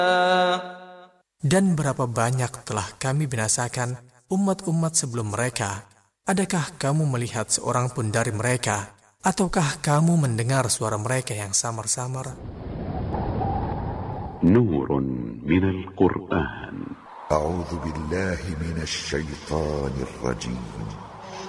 Dan berapa banyak telah kami binasakan umat-umat sebelum mereka. Adakah kamu melihat seorang pun dari mereka? Ataukah kamu mendengar suara mereka yang samar-samar? Nurun minal Qur'an. أعوذ بالله من الشيطان الرجيم